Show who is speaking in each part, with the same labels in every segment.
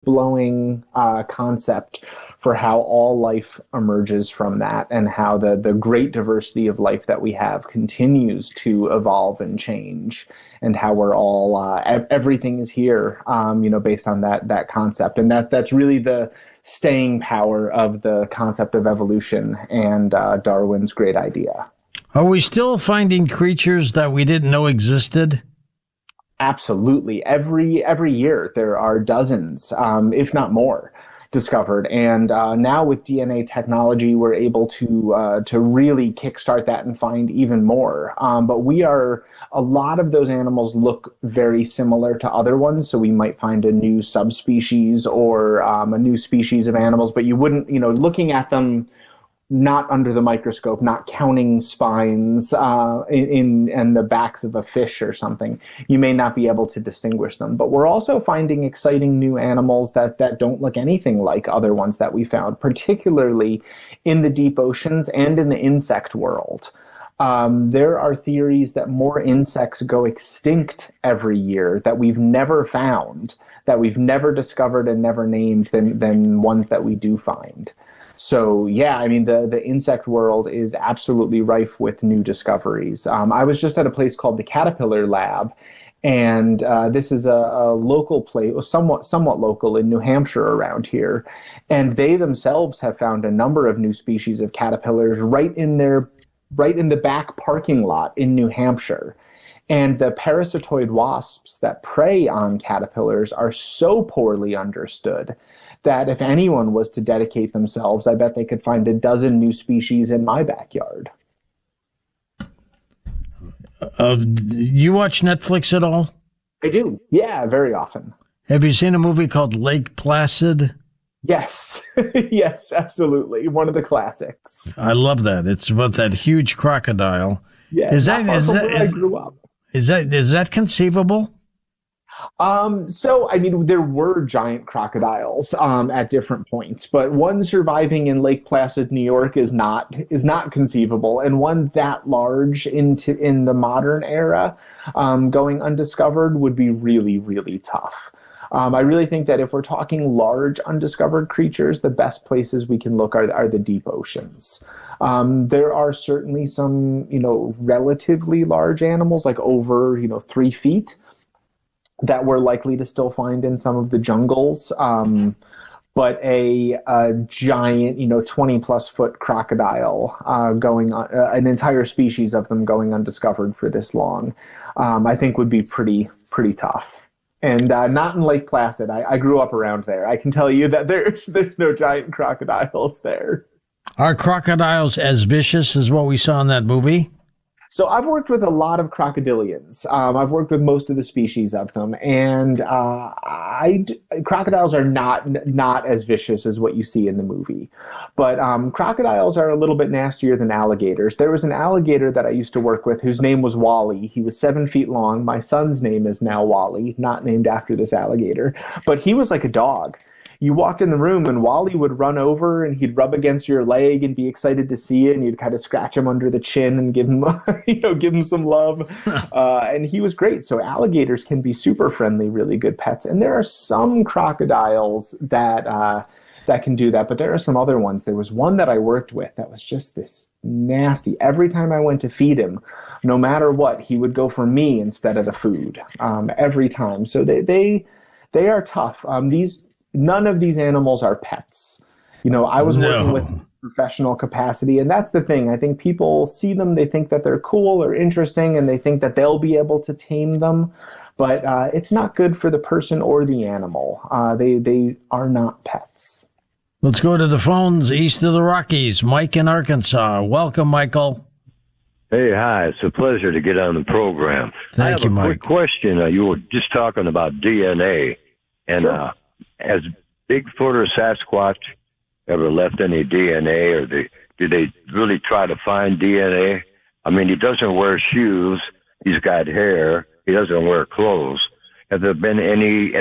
Speaker 1: mind-blowing concept for how all life emerges from that, and how the great diversity of life that we have continues to evolve and change, and how we're all everything is here, based on that concept. And that's really the staying power of the concept of evolution and Darwin's great idea.
Speaker 2: Are we still finding creatures that we didn't know existed?
Speaker 1: Absolutely. Every year there are dozens, if not more, discovered. And now with DNA technology, we're able to really kickstart that and find even more. But a lot of those animals look very similar to other ones. So we might find a new subspecies or a new species of animals, but you wouldn't, looking at them not under the microscope, not counting spines in the backs of a fish or something, you may not be able to distinguish them. But we're also finding exciting new animals that don't look anything like other ones that we found, particularly in the deep oceans and in the insect world. There are theories that more insects go extinct every year that we've never found, that we've never discovered and never named than ones that we do find. So yeah, I mean, the insect world is absolutely rife with new discoveries. I was just at a place called the Caterpillar Lab, and this is a local place, somewhat local in New Hampshire around here, and they themselves have found a number of new species of caterpillars right in the back parking lot in New Hampshire. And the parasitoid wasps that prey on caterpillars are so poorly understood that if anyone was to dedicate themselves, I bet they could find a dozen new species in my backyard.
Speaker 2: You watch Netflix at all?
Speaker 1: I do. Yeah, very often.
Speaker 2: Have you seen a movie called Lake Placid?
Speaker 1: Yes. Yes, absolutely. One of the classics.
Speaker 2: I love that. It's about that huge crocodile.
Speaker 1: Yeah, is that where I grew up.
Speaker 2: Is that conceivable?
Speaker 1: So, I mean, there were giant crocodiles at different points, but one surviving in Lake Placid, New York is not conceivable, and one that large in the modern era going undiscovered would be really, really tough. I really think that if we're talking large undiscovered creatures, the best places we can look are the deep oceans. There are certainly some, relatively large animals, like over, 3 feet, that we're likely to still find in some of the jungles. But a giant, 20 plus foot crocodile going on, an entire species of them going undiscovered for this long, I think would be pretty tough. And not in Lake Placid. I grew up around there. I can tell you that there's no giant crocodiles there.
Speaker 2: Are crocodiles as vicious as what we saw in that movie?
Speaker 1: So I've worked with a lot of crocodilians. I've worked with most of the species of them, and crocodiles are not as vicious as what you see in the movie. But crocodiles are a little bit nastier than alligators. There was an alligator that I used to work with whose name was Wally. He was 7 feet long. My son's name is now Wally, not named after this alligator. But he was like a dog. You walked in the room and Wally would run over and he'd rub against your leg and be excited to see it, and you'd kind of scratch him under the chin and give him, give him some love. And he was great. So alligators can be super friendly, really good pets. And there are some crocodiles that can do that, but there are some other ones. There was one that I worked with that was just this nasty. Every time I went to feed him, no matter what, he would go for me instead of the food, every time. So they are tough. None of these animals are pets. I was working with professional capacity, and that's the thing. I think people see them, they think that they're cool or interesting, and they think that they'll be able to tame them, but it's not good for the person or the animal. They are not pets.
Speaker 2: Let's go to the phones east of the Rockies. Mike in Arkansas. Welcome, Michael.
Speaker 3: Hey, hi. It's a pleasure to get on the program.
Speaker 2: Thank you, Mike.
Speaker 3: I have a quick question. You were just talking about DNA, and
Speaker 1: Sure.
Speaker 3: Has Bigfoot or Sasquatch ever left any DNA, or do they really try to find DNA? I mean, he doesn't wear shoes. He's got hair. He doesn't wear clothes. Has there been any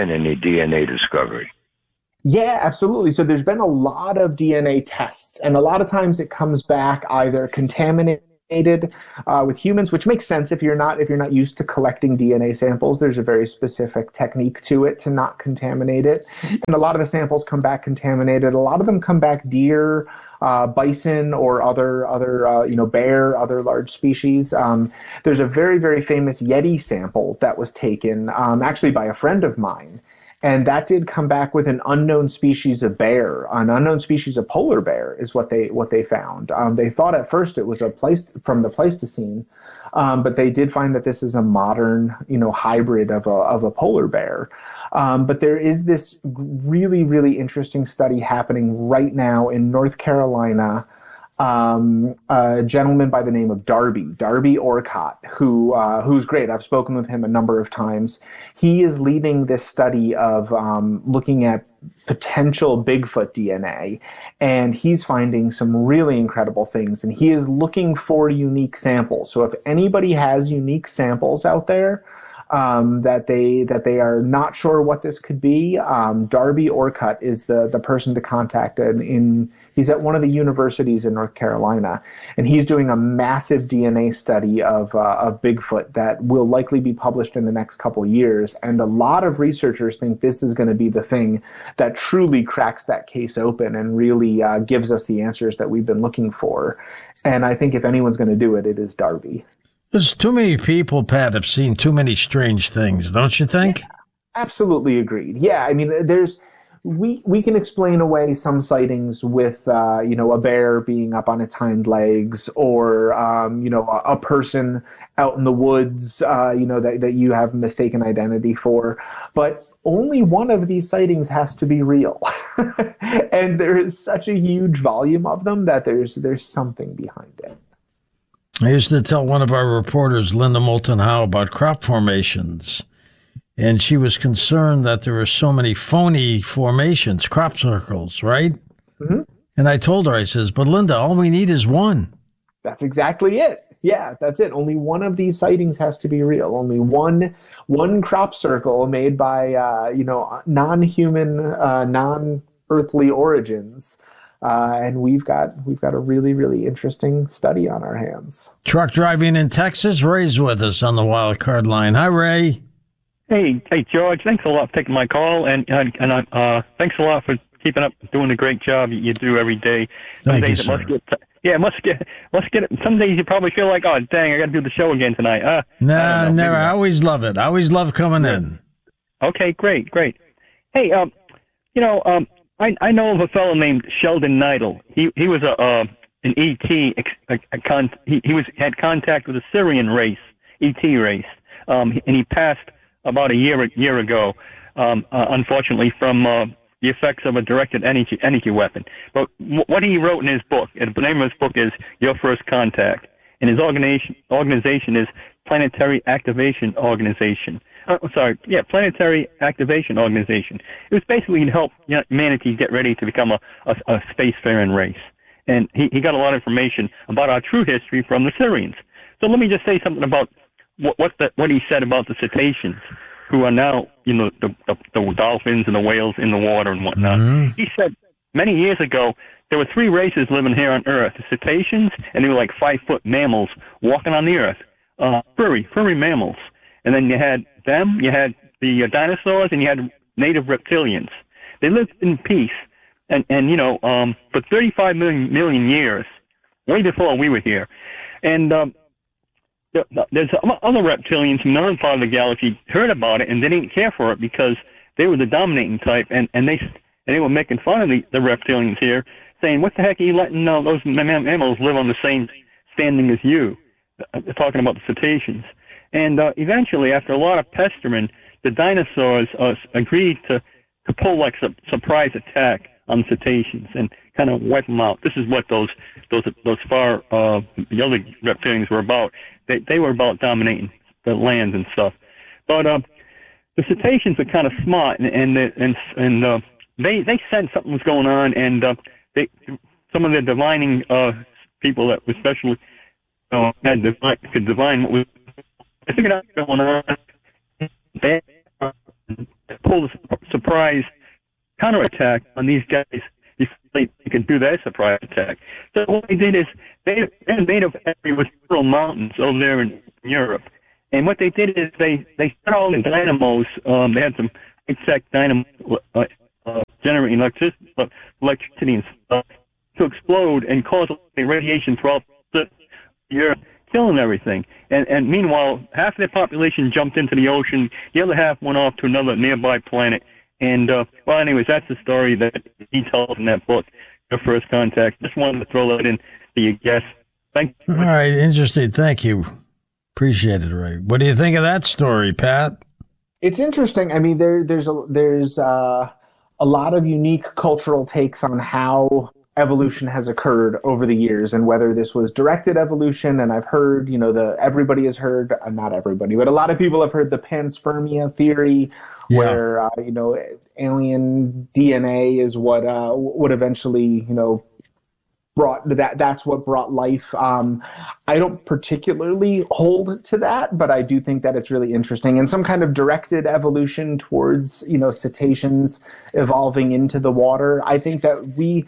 Speaker 3: DNA discovery?
Speaker 1: Yeah, absolutely. So there's been a lot of DNA tests, and a lot of times it comes back either contaminated with humans, which makes sense if you're not used to collecting DNA samples. There's a very specific technique to it to not contaminate it, and a lot of the samples come back contaminated. A lot of them come back deer, bison, or other bear, other large species. There's a very famous Yeti sample that was taken actually by a friend of mine. And that did come back with an unknown species of bear, an unknown species of polar bear, is what they found. They thought at first it was from the Pleistocene, but they did find that this is a modern, hybrid of a polar bear. But there is this really interesting study happening right now in North Carolina. A gentleman by the name of Darby Orcott, who's great. I've spoken with him a number of times. He is leading this study of looking at potential Bigfoot DNA, and he's finding some really incredible things. And he is looking for unique samples. So if anybody has unique samples out there that they are not sure what this could be, Darby Orcutt is the person to contact. He's at one of the universities in North Carolina, and he's doing a massive DNA study of Bigfoot that will likely be published in the next couple years. And a lot of researchers think this is going to be the thing that truly cracks that case open and really gives us the answers that we've been looking for. And I think if anyone's going to do it, it is Darby.
Speaker 2: There's too many people, Pat, have seen too many strange things, don't you think?
Speaker 1: Yeah, absolutely agreed. Yeah, I mean, we can explain away some sightings with a bear being up on its hind legs, or a person out in the woods that you have mistaken identity for, but only one of these sightings has to be real. And there is such a huge volume of them that there's something behind it.
Speaker 2: I used to tell one of our reporters, Linda Moulton Howe, about crop formations, and she was concerned that there were so many phony formations, crop circles, right? Mm-hmm. And I told her, I says, but Linda, all we need is one.
Speaker 1: That's exactly it. Yeah, that's it. Only one of these sightings has to be real. Only one crop circle made by non-human, non-earthly origins. And we've got a really interesting study on our hands.
Speaker 2: Truck driving in Texas, Ray's with us on the wild card line. Hi, Ray.
Speaker 4: Hey, George. Thanks a lot for taking my call, and thanks a lot for keeping up, doing the great job you do every day.
Speaker 2: Thank you, sir.
Speaker 4: It must get. Some days you probably feel like, oh dang, I got to do the show again tonight.
Speaker 2: No, never. I always love it. I always love coming in.
Speaker 4: Okay, great. Hey, I know of a fellow named Sheldon Neidl. He was an ET. He had contact with a Syrian race, ET race, and he passed about a year ago, unfortunately, from the effects of a directed energy weapon. But what he wrote in his book, and the name of his book is Your First Contact, and his organization is Planetary Activation Organization. Planetary Activation Organization. It was basically to help humanity get ready to become a spacefaring race. And he got a lot of information about our true history from the Syrians. So let me just say something about what he said about the cetaceans, who are now, the dolphins and the whales in the water and whatnot. Mm-hmm. He said many years ago, there were three races living here on Earth, the cetaceans, and they were like 5-foot mammals walking on the Earth, furry mammals. And then you had them, you had the dinosaurs, and you had native reptilians. They lived in peace, and for 35 million years, way before we were here. And there's other reptilians from another part of the galaxy heard about it, and they didn't care for it because they were the dominating type, and they were making fun of the reptilians here, saying, what the heck are you letting those mammals live on the same standing as you? Talking about the cetaceans. And eventually, after a lot of pestering, the dinosaurs agreed to pull like a surprise attack on the cetaceans and kind of wipe them out. This is what those far the other reptilians were about. They were about dominating the land and stuff. But the cetaceans are kind of smart, and they sensed something was going on, and some of the divining people that especially could divine what was. I figured out what's going on. They pulled a surprise counterattack on these guys before they could do their surprise attack. So what they did is they made a area with several mountains over there in Europe. And what they did is they set all the dynamos. They had some high-tech dynamo generating electricity and stuff to explode and cause radiation throughout the Europe, killing everything. And meanwhile, half of the population jumped into the ocean. The other half went off to another nearby planet. And well, anyways, that's the story that he tells in that book, The First Contact. Just wanted to throw that in to your guest. Thank you.
Speaker 2: All right, interesting. Thank you. Appreciate it, Ray. What do you think of that story, Pat?
Speaker 1: It's interesting. I mean, there's a lot of unique cultural takes on how evolution has occurred over the years and whether this was directed evolution. And I've heard, everybody has heard, not everybody, but a lot of people have heard the panspermia theory, where, alien DNA is what would eventually, brought that's what brought life. I don't particularly hold to that, but I do think that it's really interesting, and some kind of directed evolution towards, cetaceans evolving into the water. I think that we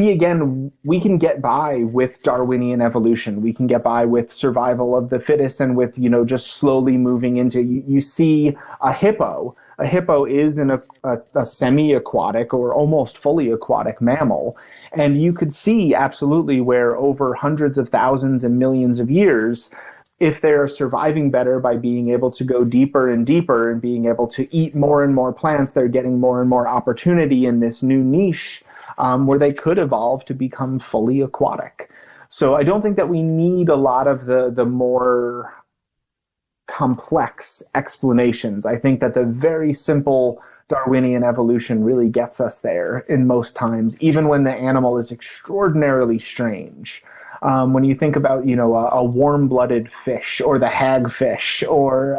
Speaker 1: can get by with Darwinian evolution. We can get by with survival of the fittest and with, just slowly moving into, you see a hippo. A hippo is a semi-aquatic or almost fully aquatic mammal. And you could see absolutely where over hundreds of thousands and millions of years, if they're surviving better by being able to go deeper and deeper and being able to eat more and more plants, they're getting more and more opportunity in this new niche where they could evolve to become fully aquatic. So I don't think that we need a lot of the more complex explanations. I think that the very simple Darwinian evolution really gets us there in most times, even when the animal is extraordinarily strange. When you think about, a warm-blooded fish or the hagfish or,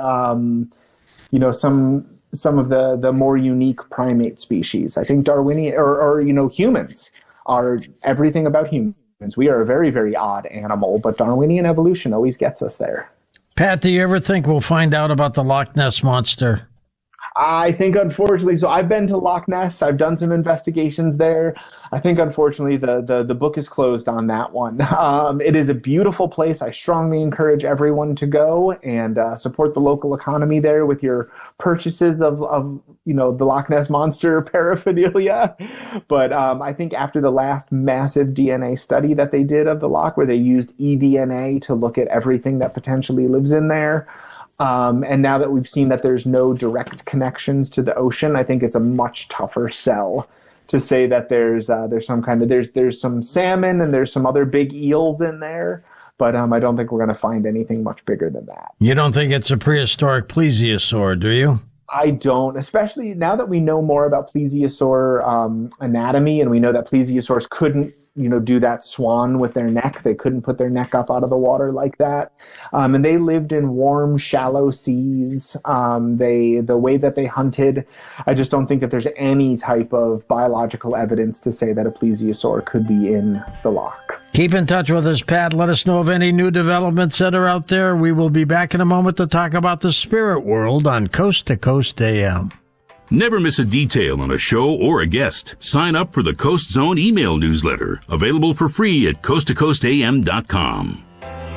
Speaker 1: some of the more unique primate species. I think Darwinian or humans are everything about humans. We are a very, very odd animal, but Darwinian evolution always gets us there.
Speaker 2: Pat, do you ever think we'll find out about the Loch Ness Monster?
Speaker 1: I think, unfortunately, so I've been to Loch Ness. I've done some investigations there. I think, unfortunately, the book is closed on that one. It is a beautiful place. I strongly encourage everyone to go and support the local economy there with your purchases of the Loch Ness Monster paraphernalia. But I think after the last massive DNA study that they did of the Loch, where they used eDNA to look at everything that potentially lives in there, and now that we've seen that there's no direct connections to the ocean, I think it's a much tougher sell to say that there's some kind of there's some salmon and there's some other big eels in there, but I don't think we're going to find anything much bigger than that.
Speaker 2: You don't think it's a prehistoric plesiosaur, do you?
Speaker 1: I don't, especially now that we know more about plesiosaur anatomy, and we know that plesiosaurs couldn't do that swan with their neck. They couldn't put their neck up out of the water like that. And they lived in warm, shallow seas. The way that they hunted, I just don't think that there's any type of biological evidence to say that a plesiosaur could be in the loch.
Speaker 2: Keep in touch with us, Pat. Let us know of any new developments that are out there. We will be back in a moment to talk about the spirit world on Coast to Coast AM.
Speaker 5: Never miss a detail on a show or a guest. Sign up for the Coast Zone email newsletter, available for free at coasttocoastam.com.